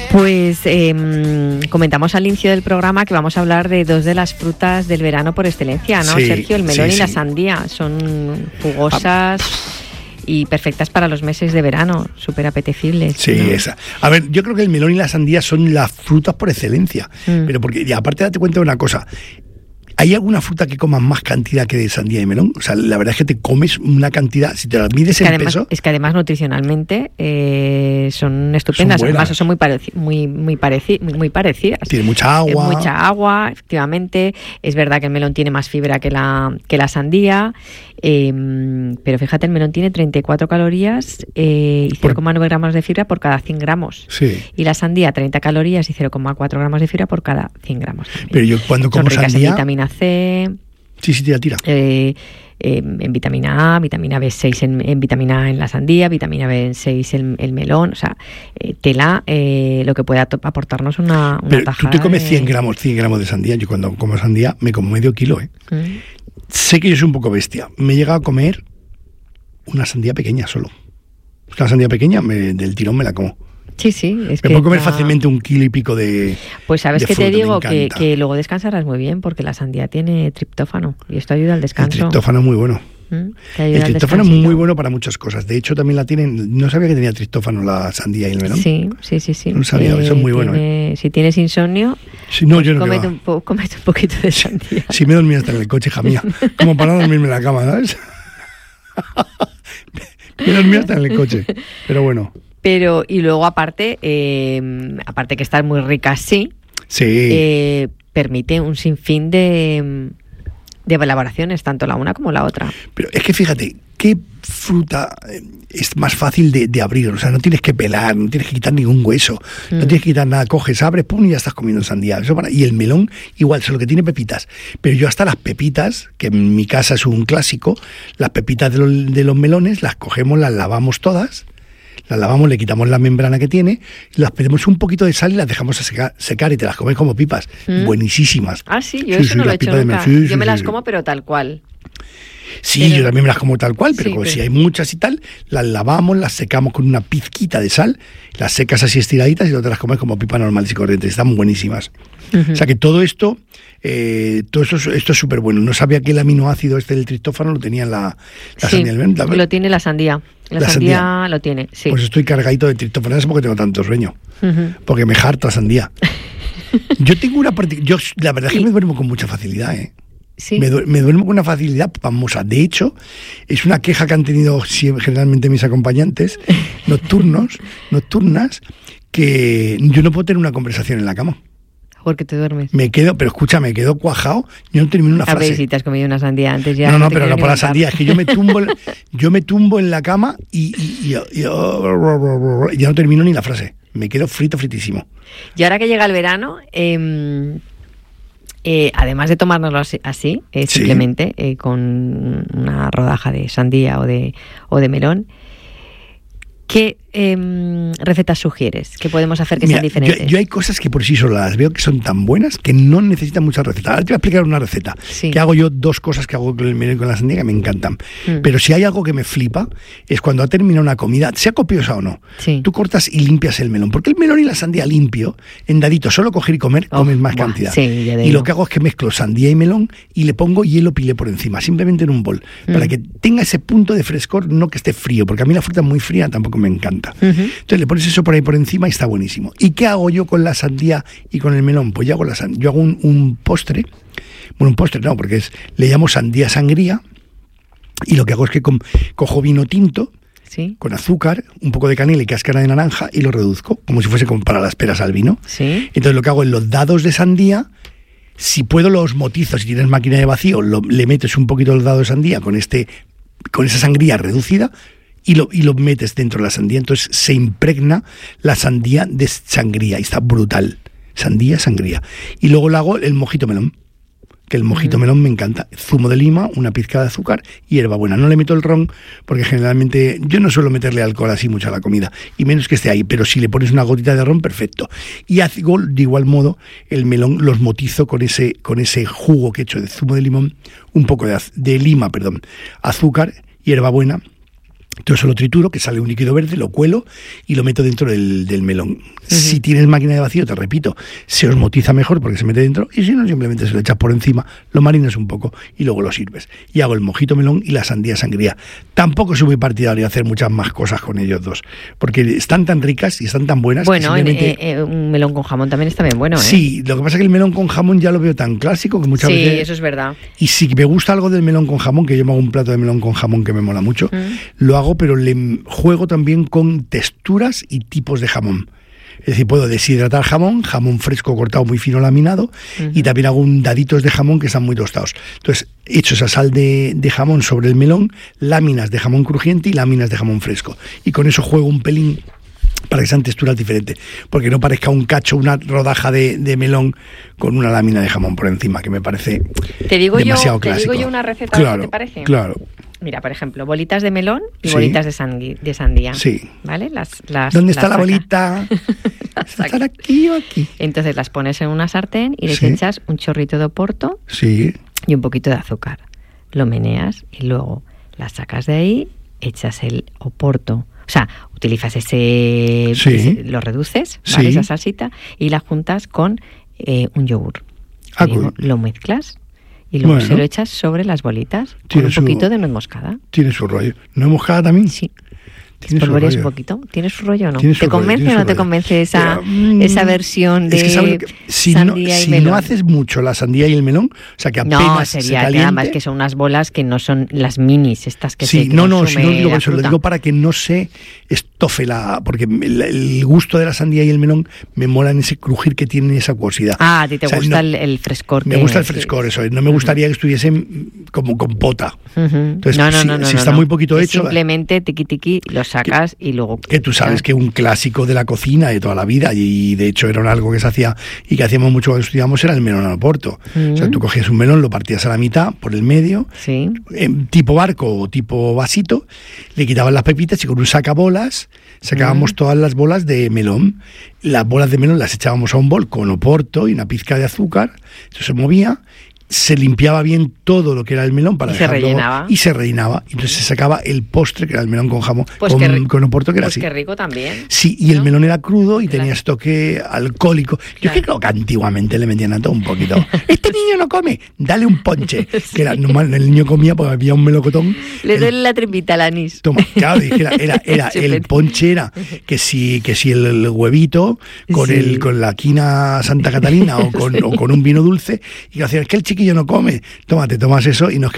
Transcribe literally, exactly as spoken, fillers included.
Pues eh, comentamos al inicio del programa que vamos a hablar de dos de las frutas del verano por excelencia, ¿no, sí, Sergio? El melón sí, y la sí. sandía. Son jugosas y perfectas para los meses de verano, súper apetecibles. Sí, ¿no? esa. A ver, yo creo que el melón y la sandía son las frutas por excelencia. Mm. Pero porque, y aparte, date cuenta de una cosa. ¿Hay alguna fruta que comas más cantidad que de sandía y melón? O sea, la verdad es que te comes una cantidad, si te la mides es en además, peso... Es que además nutricionalmente eh, son estupendas, son además son muy, pareci- muy, muy, pareci- muy, muy parecidas. Tiene mucha agua. Es mucha agua, efectivamente. Es verdad que el melón tiene más fibra que la, que la sandía, eh, pero fíjate, el melón tiene treinta y cuatro calorías eh, y cero coma nueve gramos de fibra por cada cien gramos. Sí. Y la sandía, treinta calorías y cero coma cuatro gramos de fibra por cada cien gramos también. Pero yo cuando como son ricas sandía... en vitamina C. Sí, sí, tira, tira. Eh, eh, en vitamina A, vitamina B seis en, en vitamina A en la sandía, vitamina B seis en el melón, o sea, eh, tela eh, lo que pueda to- aportarnos una, una Pero tajada. tú te comes de... cien gramos, cien gramos de sandía. Yo cuando como sandía me como medio kilo, ¿eh? Mm. Sé que yo soy un poco bestia. Me he llegado a comer una sandía pequeña solo. Una sandía pequeña, me, del tirón me la como. Sí, sí. Es me que puedo comer está... fácilmente un kilo y pico de. Pues sabes de que fruta, te digo que, que, que luego descansarás muy bien porque la sandía tiene triptófano y esto ayuda al descanso. El triptófano es muy bueno. ¿Mm? El triptófano es muy bueno para muchas cosas. De hecho, también la tienen. No sabía que tenía triptófano la sandía y el melón. Sí, sí, sí, sí. No sabía, eh, eso es muy bueno. Tiene, ¿eh? Si tienes insomnio, sí, no, pues yo no cómete, un po- cómete un poquito de sandía. Si me he dormido hasta en el coche, hija mía. Como para no dormirme en la cama, ¿sabes? me he dormido hasta en el coche. Pero bueno. Pero, y luego aparte, eh, aparte que está muy rica así, sí. eh, permite un sinfín de, de elaboraciones, tanto la una como la otra. Pero es que fíjate, ¿qué fruta es más fácil de, de abrir? O sea, no tienes que pelar, no tienes que quitar ningún hueso, mm. no tienes que quitar nada, coges, abres, pum, y ya estás comiendo sandía. Eso para, y el melón, igual, solo que tiene pepitas. Pero yo hasta las pepitas, que en mi casa es un clásico, las pepitas de los, de los melones, las cogemos, las lavamos todas, las lavamos, le quitamos la membrana que tiene, las ponemos un poquito de sal y las dejamos a secar, secar y te las comes como pipas. Mm. Buenísimas. Ah, sí, yo sí, eso sí, no lo he hecho nunca. Sí, yo sí, me las sí. como, pero tal cual. Sí, pero, yo también me las como tal cual, pero sí, como pero... si hay muchas y tal, las lavamos, las secamos con una pizquita de sal, las secas así estiraditas y luego te las comes como pipas normales y corrientes. Están buenísimas. Uh-huh. O sea que todo esto, eh, todo esto, esto es súper bueno. No sabía que el aminoácido este del triptófano lo tenía la, la sí, sandía. La, lo tiene la sandía. La, la sandía, sandía lo tiene, sí. Pues estoy cargadito de triptófano, es porque tengo tanto sueño. Uh-huh. Porque me harta sandía. Yo tengo una parte, yo la verdad es que y... me duermo con mucha facilidad, ¿eh? Sí. Me, du- me duermo con una facilidad famosa. De hecho, es una queja que han tenido generalmente mis acompañantes nocturnos, nocturnas, que yo no puedo tener una conversación en la cama. Porque te duermes. Me quedo, pero escucha, me quedo cuajado, yo no termino una frase. A ver si te has comido una sandía antes ya. No, no, no pero no por la sandía, es que yo me tumbo, yo me tumbo en la cama y, y, y, y, y ya no termino ni la frase. Me quedo frito, fritísimo. Y ahora que llega el verano, eh, Eh, además de tomárnoslo así, así eh, sí. simplemente eh, con una rodaja de sandía o de, o de melón, ¿qué eh, recetas sugieres que podemos hacer que Mira, sean diferentes? Yo, yo hay cosas que por sí solas las veo que son tan buenas que no necesitan muchas recetas. Ahora te voy a explicar una receta. Sí. Que hago yo dos cosas que hago con el melón y con la sandía que me encantan. Mm. Pero si hay algo que me flipa es cuando ha terminado una comida, sea copiosa o no, sí. tú cortas y limpias el melón. Porque el melón y la sandía limpio, en daditos, solo coger y comer, oh, comes más buah, cantidad. Sí, y lo que hago es que mezclo sandía y melón y le pongo hielo pilé por encima, simplemente en un bol, mm. para que tenga ese punto de frescor, no que esté frío, porque a mí la fruta muy fría tampoco me encanta. Uh-huh. Entonces le pones eso por ahí por encima y está buenísimo. ¿Y qué hago yo con la sandía y con el melón? Pues yo hago, la sand- yo hago un, un postre, bueno, un postre no, porque es, le llamo sandía sangría, y lo que hago es que con, cojo vino tinto, ¿sí? con azúcar, un poco de canela y cáscara de naranja y lo reduzco, como si fuese como para las peras al vino. ¿Sí? Entonces lo que hago en los dados de sandía, si puedo los motizo, si tienes máquina de vacío, lo, le metes un poquito los dados de sandía con, este, con esa sangría reducida, Y lo, y lo metes dentro de la sandía, entonces se impregna la sandía de sangría y está brutal. Sandía, sangría. Y luego le hago el mojito melón, que el mojito uh-huh. melón me encanta. Zumo de lima, una pizca de azúcar y hierbabuena. No le meto el ron porque generalmente yo no suelo meterle alcohol así mucho a la comida, y menos que esté ahí, pero si le pones una gotita de ron, perfecto. Y hago de igual modo el melón, los motizo con ese, con ese jugo que he hecho de zumo de limón, un poco de, de lima, perdón, azúcar, hierbabuena, Entonces lo trituro, que sale un líquido verde, lo cuelo y lo meto dentro del, del melón. Uh-huh. Si tienes máquina de vacío, te repito, se osmotiza mejor porque se mete dentro, y si no, simplemente se lo echas por encima, lo marinas un poco y luego lo sirves. Y hago el mojito melón y la sandía sangría. Tampoco soy muy partidario de hacer muchas más cosas con ellos dos, porque están tan ricas y están tan buenas. Bueno, que simplemente... eh, eh, un melón con jamón también está bien bueno, ¿eh? Sí, lo que pasa es que el melón con jamón ya lo veo tan clásico que muchas sí, veces... Sí, eso es verdad. Y si me gusta algo del melón con jamón, que yo me hago un plato de melón con jamón que me mola mucho, mm. lo hago, pero le juego también con texturas y tipos de jamón. Es decir, puedo deshidratar jamón, jamón fresco cortado muy fino laminado, uh-huh. y también hago un daditos de jamón que están muy tostados. Entonces, echo esa sal de, de jamón sobre el melón, láminas de jamón crujiente y láminas de jamón fresco. Y con eso juego un pelín para que sean texturas diferentes, porque no parezca un cacho, una rodaja de, de melón con una lámina de jamón por encima, que me parece te digo demasiado yo, clásico. Te digo yo una receta, claro, ¿qué te parece? Claro. Mira, por ejemplo, bolitas de melón y sí. bolitas de, sangui, de sandía. Sí. ¿Vale? Las, las, ¿Dónde las está la sacas. bolita? ¿Está aquí o aquí? Entonces las pones en una sartén y les sí. echas un chorrito de oporto sí. y un poquito de azúcar. Lo meneas y luego las sacas de ahí, echas el oporto. O sea, utilizas ese... Sí. ese lo reduces, ¿vale? Sí. Esa salsita, y la juntas con eh, un yogur. Ah, digo, lo mezclas y luego bueno. se lo echas sobre las bolitas con Tiene un su, poquito de nuez moscada. Tiene su rollo. ¿Nuez moscada también? Sí. ¿Tiene Espolvoreas su un rollo? poquito. ¿Tienes su rollo o no? ¿Tiene ¿Te su convence rollo? o no te rollo? convence esa, Pero, esa versión de es que ¿sabes lo que? Si sandía no, y si melón? no haces mucho la sandía y el melón, o sea que apenas No, se sería caliente, además que son unas bolas que no son las minis, estas que sí, se que no, no, si consume no digo la eso, lo fruta. digo para que no se estofe la... Porque el, el gusto de la sandía y el melón me mola en ese crujir que tiene esa acuosidad. Ah, a ti te o sea, gusta no, el, el frescor. Me que, gusta el frescor, sí. eso es. No me gustaría uh-huh. que estuviesen como compota. Uh-huh. Entonces, no, no, si, no, no, si no, está no. muy poquito es hecho... Simplemente tiqui tiqui lo sacas que, y luego... Que tú sabes que un clásico de la cocina de toda la vida, y de hecho era algo que se hacía y que hacíamos mucho cuando estudiábamos, era el melón al oporto. Uh-huh. O sea, tú cogías un melón, lo partías a la mitad, por el medio, sí. en tipo barco o tipo vasito, le quitaban las pepitas y con un sacabolas sacábamos uh-huh. todas las bolas de melón. Las bolas de melón las echábamos a un bol con oporto y una pizca de azúcar, eso se movía, se limpiaba bien todo lo que era el melón para y dejarlo, se rellenaba y se rellenaba, entonces se sacaba el postre que era el melón con jamón, pues con, que, con oporto, que era pues así. Qué rico también. Sí, y ¿no? el melón era crudo y claro. tenía ese toque alcohólico. Yo claro. es que creo que antiguamente le metían a todo un poquito. Este niño no come, dale un ponche. sí. Que era normal, el niño comía porque había un melocotón. Le el, duele la tripita al anís. Toma, claro, dijera, era, era el ponche era que si, que si el, el huevito con sí. el con la quina Santa Catalina o con, sí. o con un vino dulce, y que hacían, es que el chiquillo no come. Toma, te tomas eso y no es que